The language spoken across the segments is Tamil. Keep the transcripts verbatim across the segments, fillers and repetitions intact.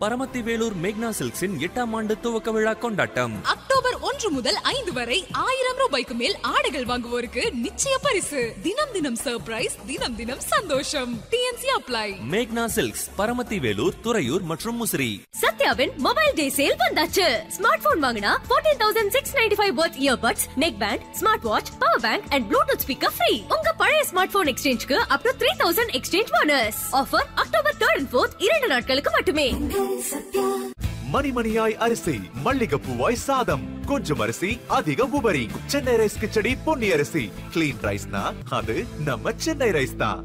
பரமத்தி வேலூர் மேக்னா சில்க்ஸின் எட்டாம் ஆண்டு துவக்க விழா கொண்டாட்டம் அக்டோபர் ஒன்று முதல் ஐந்து வரை ஆயிரம் ரூபாய்க்கு மேல் ஆடைகள் வாங்குவோருக்கு நிச்சய பரிசு. தினம் தினம் சர்ப்ரைஸ், தினம் தினம் சந்தோஷம். DNC apply. மேக்னா சில்க்ஸ், பரமத்தி வேலூர், துறையூர் மற்றும் முசிறி. சத்யாவின் மொபைல் டே சேல் வந்தாச்சு. ஸ்மார்ட் போன் வாங்கினா பதினான்காயிரத்து அறுநூற்று தொண்ணூற்று ஐந்து what earbuds, neck band, smart watch, power bank and Bluetooth speaker free. உங்க பழைய ஸ்மார்ட் போன் எக்ஸ்சேஞ்சுக்கு அப் டு மூவாயிரம் எக்ஸ்சேஞ்ச் போனஸ். ஆஃபர் அக்டோபர் மூன்று and நான்கு இரண்டு நாட்களுக்கு மட்டுமே. மணிமணியாய் அரிசி, மல்லிகைப்பூவாய் சாதம், கொஞ்சம் அரிசி அதிக உபரி. சென்னை ரைஸ் கிச்சடி பொன்னி அரிசி. கிளீன் ரைஸ்னா அது நம்ம சென்னை ரைஸ் தான்.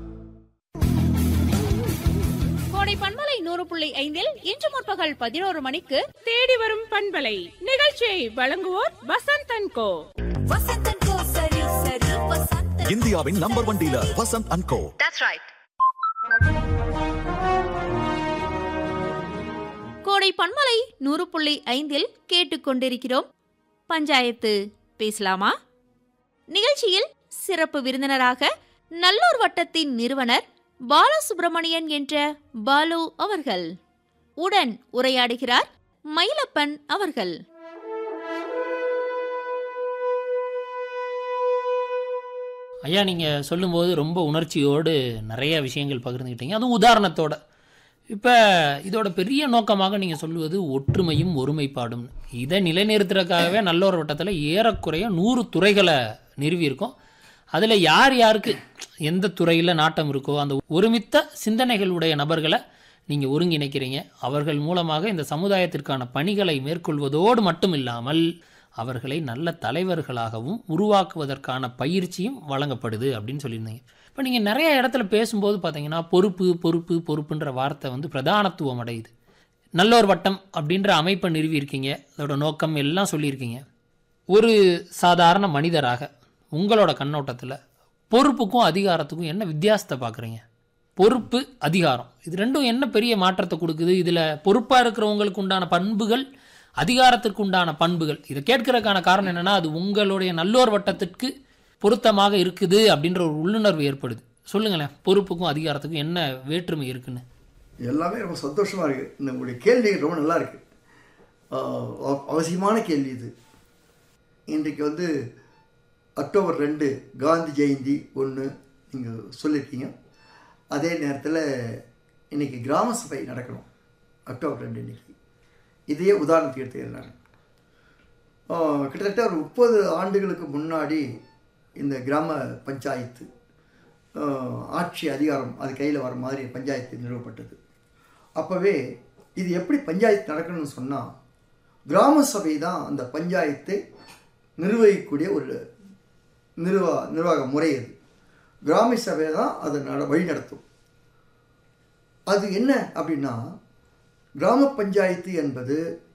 கோடை பண்பலை நூறு புள்ளி ஐந்தில் இன்று முற்பகல் பதினோரு மணிக்கு தேடி வரும் பண்பலை நிகழ்ச்சியை வழங்குவோர் வசந்த் அண்ட் கோ. இந்தியாவின் number one dealer Vasanth and go. That's right. கோடை பண்பலை நூறு புள்ளி ஐந்தில் கேட்டுக்கொண்டிருக்கிறோம் பஞ்சாயத்து பேசலாமா. நிகழ்ச்சியில் சிறப்பு விருந்தினராக நல்லூர் வட்டத்தின் நிறுவனர் பாலசுப்ரமணியன் என்ற பாலு அவர்கள் உடன் உரையாடுகிறார் மயிலப்பன் அவர்கள். ஐயா, நீங்கள் சொல்லும்போது ரொம்ப உணர்ச்சியோடு நிறைய விஷயங்கள் பகிர்ந்துக்கிட்டீங்க, அதுவும் உதாரணத்தோட. இப்போ இதோட பெரிய நோக்கமாக நீங்கள் சொல்லுவது ஒற்றுமையும் ஒருமைப்பாடும். இதை நிலைநிறுத்துறதுக்காகவே நல்லோர் வட்டத்தில் ஏறக்குறைய நூறு துறைகளை நிறுவியிருக்கோம். அதில் யார் யாருக்கு எந்த துறையில் நாட்டம் இருக்கோ அந்த ஒருமித்த சிந்தனைகளுடைய நபர்களை நீங்கள் ஒருங்கிணைக்கிறீங்க. அவர்கள் மூலமாக இந்த சமுதாயத்திற்கான பணிகளை மேற்கொள்வதோடு மட்டும் இல்லாமல் அவர்களை நல்ல தலைவர்களாகவும் உருவாக்குவதற்கான பயிற்சியும் வழங்கப்படுது அப்படின்னு சொல்லியிருந்தீங்க. இப்போ நீங்கள் நிறைய இடத்துல பேசும்போது பார்த்தீங்கன்னா பொறுப்பு பொறுப்பு பொறுப்புன்ற வார்த்தை வந்து பிரதானத்துவம் அடையுது. நல்லோர் வட்டம் அப்படின்ற அமைப்பை நிறுவியிருக்கீங்க, அதோட நோக்கம் எல்லாம் சொல்லியிருக்கீங்க. ஒரு சாதாரண மனிதராக உங்களோட கண்ணோட்டத்தில் பொறுப்புக்கும் அதிகாரத்துக்கும் என்ன வித்தியாசத்தை பார்க்குறீங்க? பொறுப்பு, அதிகாரம், இது ரெண்டும் என்ன பெரிய மாற்றத்தை கொடுக்குது? இதில் பொறுப்பாக இருக்கிறவங்களுக்கு உண்டான பண்புகள், அதிகாரத்திற்கு உண்டான பண்புகள், இதை கேட்கறதுக்கான காரணம் என்னென்னா அது உங்களுடைய நல்லோர் வட்டத்திற்கு பொருத்தமாக இருக்குது அப்படின்ற ஒரு உள்ளுணர்வு ஏற்படுது. சொல்லுங்களேன், பொறுப்புக்கும் அதிகாரத்துக்கும் என்ன வேற்றுமை இருக்குன்னு. எல்லாமே ரொம்ப சந்தோஷமாக இருக்குது. இந்த உங்களுடைய கேள்வி ரொம்ப நல்லா இருக்குது, அவசியமான கேள்வி இது. இன்றைக்கு வந்து அக்டோபர் ரெண்டு காந்தி ஜெயந்தி ஒன்று நீங்கள் சொல்லியிருக்கீங்க. அதே நேரத்தில் இன்றைக்கி கிராம சபை நடக்கணும் அக்டோபர் ரெண்டு. இன்றைக்கி இதையே உதாரணத்துக்கு எடுத்துக்கிறேன். கிட்டத்தட்ட ஒரு முப்பது ஆண்டுகளுக்கு முன்னாடி இந்த கிராம பஞ்சாயத்து ஆட்சி அதிகாரம் அது கையில் வர மாதிரி பஞ்சாயத்து நிறுவப்பட்டது. அப்போவே இது எப்படி பஞ்சாயத்து நடக்கணும்னு சொன்னால் கிராம சபை தான் அந்த பஞ்சாயத்தை நிர்வகிக்கக்கூடிய ஒரு நிர்வா நிர்வாக முறை. அது கிராம சபை தான் அதை நட வழி நடத்தும். அது என்ன அப்படின்னா, கிராம பஞ்சாயத்து என்பது,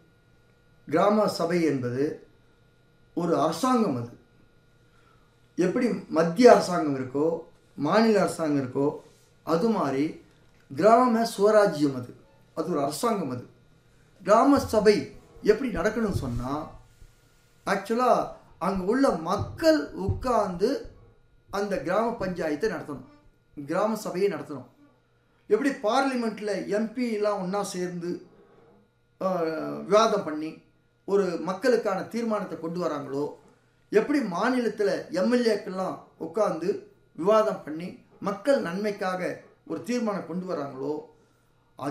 கிராம சபை என்பது ஒரு அரசாங்கம். அது எப்படி மத்திய அரசாங்கம் இருக்கோ, மாநில அரசாங்கம் இருக்கோ, அது மாதிரி கிராம சுவராஜ்யம் அது அது ஒரு அரசாங்கம். அது கிராம சபை எப்படி நடக்கணும்னு சொன்னால், ஆக்சுவலாக அங்கே உள்ள மக்கள் உட்கார்ந்து அந்த கிராம பஞ்சாயத்தை நடத்தணும், கிராம சபையை நடத்தணும். எப்படி பார்லிமெண்ட்டில் எம்பிலாம் ஒன்றா சேர்ந்து விவாதம் பண்ணி ஒரு மக்களுக்கான தீர்மானத்தை கொண்டு வராங்களோ, எப்படி மாநிலத்தில் எம்எல்ஏக்கெல்லாம் உட்காந்து விவாதம் பண்ணி மக்கள் நன்மைக்காக ஒரு தீர்மானம் கொண்டு வராங்களோ,